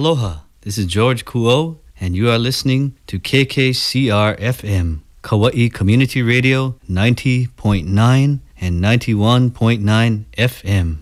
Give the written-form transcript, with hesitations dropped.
Aloha, this is George Kuo, and you are listening to KKCR FM, Kauai Community Radio 90.9 and 91.9 FM.